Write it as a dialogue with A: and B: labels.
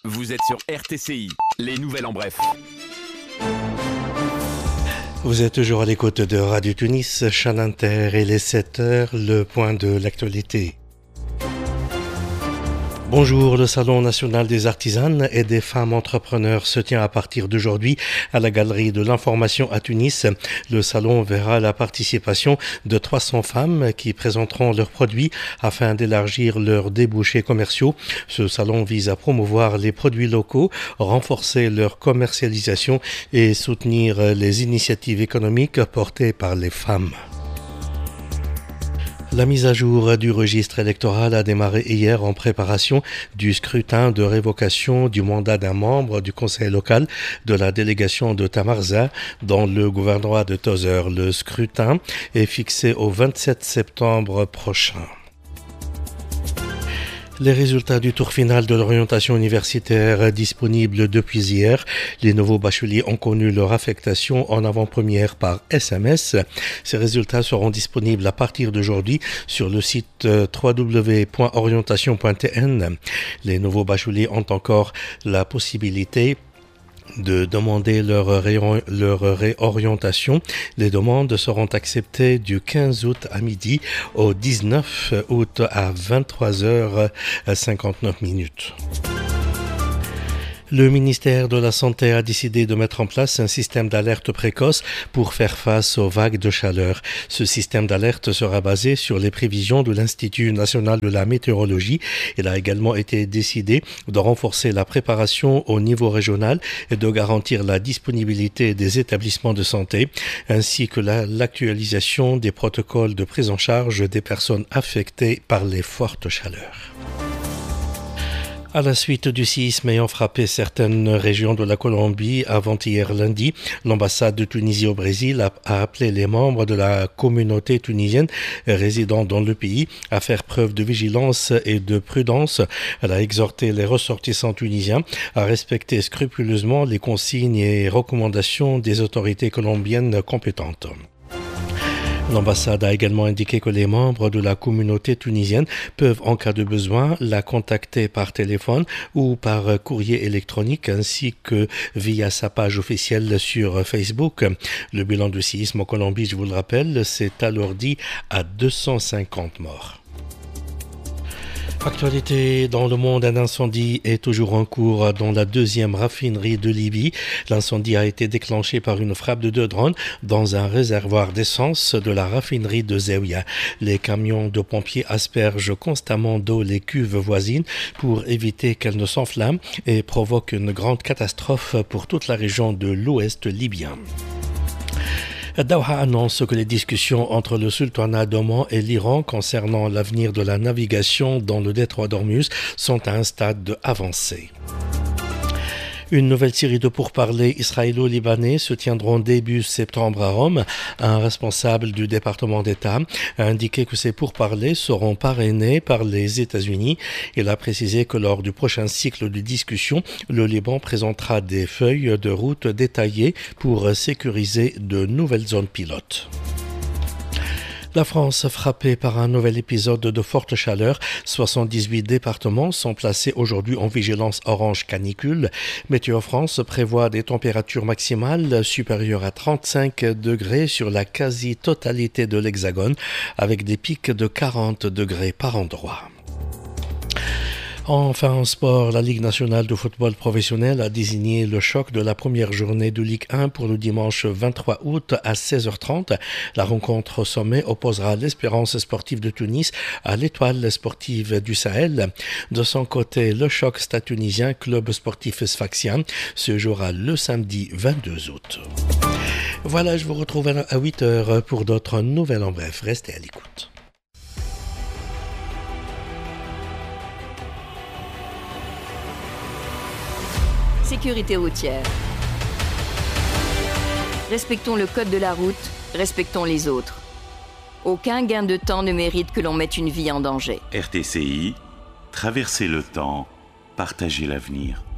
A: Vous êtes sur RTCI, les nouvelles en bref.
B: Vous êtes toujours à l'écoute de Radio Tunis, Chaîne Inter, et les 7h, le point de l'actualité. Bonjour, le Salon national des artisanes et des femmes entrepreneurs se tient à partir d'aujourd'hui à la Galerie de l'Information à Tunis. Le salon verra la participation de 300 femmes qui présenteront leurs produits afin d'élargir leurs débouchés commerciaux. Ce salon vise à promouvoir les produits locaux, renforcer leur commercialisation et soutenir les initiatives économiques portées par les femmes. La mise à jour du registre électoral a démarré hier en préparation du scrutin de révocation du mandat d'un membre du conseil local de la délégation de Tamarza dans le gouvernorat de Tozeur. Le scrutin est fixé au 27 septembre prochain. Les résultats du tour final de l'orientation universitaire disponibles depuis hier. Les nouveaux bacheliers ont connu leur affectation en avant-première par SMS. Ces résultats seront disponibles à partir d'aujourd'hui sur le site www.orientation.tn. Les nouveaux bacheliers ont encore la possibilité de demander leur réorientation. Les demandes seront acceptées du 15 août à midi au 19 août à 23h59. Le ministère de la Santé a décidé de mettre en place un système d'alerte précoce pour faire face aux vagues de chaleur. Ce système d'alerte sera basé sur les prévisions de l'Institut national de la météorologie. Il a également été décidé de renforcer la préparation au niveau régional et de garantir la disponibilité des établissements de santé, ainsi que l'actualisation des protocoles de prise en charge des personnes affectées par les fortes chaleurs. À la suite du séisme ayant frappé certaines régions de la Colombie avant-hier lundi, l'ambassade de Tunisie au Brésil a appelé les membres de la communauté tunisienne résidant dans le pays à faire preuve de vigilance et de prudence. Elle a exhorté les ressortissants tunisiens à respecter scrupuleusement les consignes et recommandations des autorités colombiennes compétentes. L'ambassade a également indiqué que les membres de la communauté tunisienne peuvent, en cas de besoin, la contacter par téléphone ou par courrier électronique, ainsi que via sa page officielle sur Facebook. Le bilan du séisme en Colombie, je vous le rappelle, s'est alourdi à 250 morts. Actualité dans le monde, un incendie est toujours en cours dans la deuxième raffinerie de Libye. L'incendie a été déclenché par une frappe de 2 drones dans un réservoir d'essence de la raffinerie de Zaouia. Les camions de pompiers aspergent constamment d'eau les cuves voisines pour éviter qu'elles ne s'enflamment et provoquent une grande catastrophe pour toute la région de l'ouest libyen. Doha annonce que les discussions entre le sultanat d'Oman et l'Iran concernant l'avenir de la navigation dans le détroit d'Ormuz sont à un stade avancé. Une nouvelle série de pourparlers israélo-libanais se tiendront début septembre à Rome. Un responsable du département d'État a indiqué que ces pourparlers seront parrainés par les États-Unis. Il a précisé que lors du prochain cycle de discussion, le Liban présentera des feuilles de route détaillées pour sécuriser de nouvelles zones pilotes. La France, frappée par un nouvel épisode de forte chaleur, 78 départements sont placés aujourd'hui en vigilance orange canicule. Météo France prévoit des températures maximales supérieures à 35 degrés sur la quasi-totalité de l'Hexagone, avec des pics de 40 degrés par endroit. Enfin, en sport, la Ligue nationale de football professionnel a désigné le choc de la première journée de Ligue 1 pour le dimanche 23 août à 16h30. La rencontre au sommet opposera l'Espérance sportive de Tunis à l'Étoile sportive du Sahel. De son côté, le choc stade tunisien club sportif Sfaxien se jouera le samedi 22 août. Voilà, je vous retrouve à 8h pour d'autres nouvelles en bref. Restez à l'écoute.
C: Sécurité routière. Respectons le code de la route, respectons les autres. Aucun gain de temps ne mérite que l'on mette une vie en danger.
D: RTCI, traverser le temps, partager l'avenir.